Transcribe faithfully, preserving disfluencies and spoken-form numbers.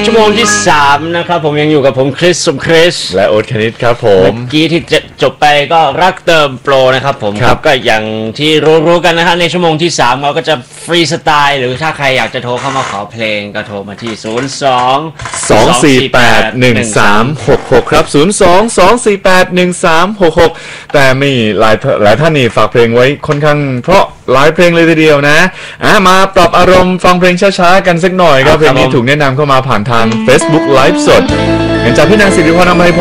ชั่วโมงที่สามนะครับผมยังอยู่กับผมคริสสมคริสและโอ๊ตคณิตครับผมเมื่อกี้ที่จบไปก็รักเติมโปรนะครับผมครับก็อย่างที่รู้ๆกันนะครับในชั่วโมงที่สามเราก็จะฟรีสไตล์หรือถ้าใครอยากจะโทรเข้ามาขอเพลงก็โทรมาที่ศูนย์ สองสอง สี่ แปด หนึ่ง สาม หก หกครับศูนย์ สอง สอง สี่ แปด หนึ่ง สาม หก หกแต่มีหลายหลายท่านนี่ฝากเพลงไว้ค่อนข้างเพราะหลายเพลงเลยทีเดียวนะอ่ะมาปรับอารมณ์ฟังเพลงช้าๆกันสักหน่อยครับเพลงนี้ถูกแนะนำเข้ามาผ่านทาง Facebook Live สดเห็นจากพี่นางสิริพรอำไพพงศ์